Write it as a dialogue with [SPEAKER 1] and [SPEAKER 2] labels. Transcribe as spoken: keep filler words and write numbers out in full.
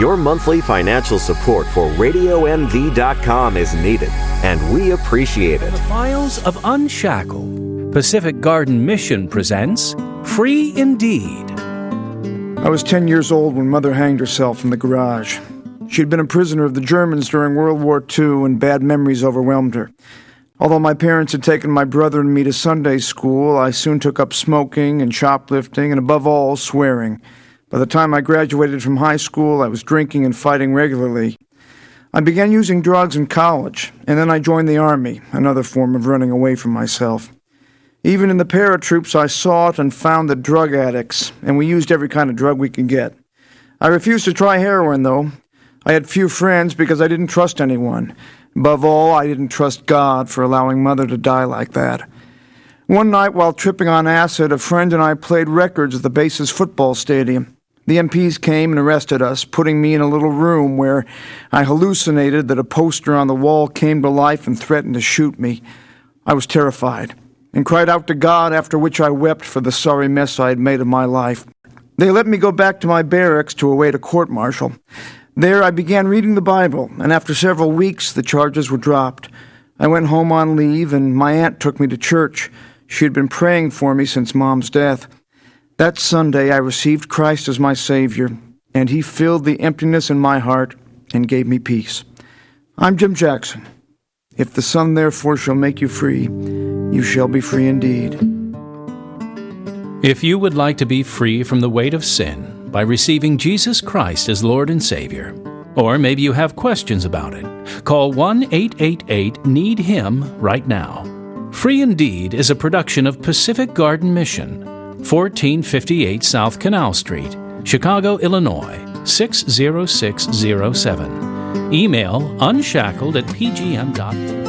[SPEAKER 1] Your monthly financial support for radio m v dot com is needed, and we appreciate it.
[SPEAKER 2] The Files of Unshackled, Pacific Garden Mission presents Free Indeed.
[SPEAKER 3] I was ten years old when Mother hanged herself in the garage. She'd been a prisoner of the Germans during World War Two, and bad memories overwhelmed her. Although my parents had taken my brother and me to Sunday school, I soon took up smoking and shoplifting, and above all, swearing. By the time I graduated from high school, I was drinking and fighting regularly. I began using drugs in college, and then I joined the Army, another form of running away from myself. Even in the paratroops, I sought and found the drug addicts, and we used every kind of drug we could get. I refused to try heroin, though. I had few friends because I didn't trust anyone. Above all, I didn't trust God for allowing Mother to die like that. One night, while tripping on acid, a friend and I played records at the base's football stadium. The M Ps came and arrested us, putting me in a little room where I hallucinated that a poster on the wall came to life and threatened to shoot me. I was terrified and cried out to God, after which I wept for the sorry mess I had made of my life. They let me go back to my barracks to await a court-martial. There I began reading the Bible, and after several weeks the charges were dropped. I went home on leave, and my aunt took me to church. She had been praying for me since Mom's death. That Sunday I received Christ as my Savior, and He filled the emptiness in my heart and gave me peace. I'm Jim Jackson. If the Son therefore shall make you free, you shall be free indeed.
[SPEAKER 2] If you would like to be free from the weight of sin by receiving Jesus Christ as Lord and Savior, or maybe you have questions about it, call one eight eight eight need him right now. Free Indeed is a production of Pacific Garden Mission, fourteen fifty-eight South Canal Street, Chicago, Illinois, six zero six zero seven. Email unshackled at p g m dot org.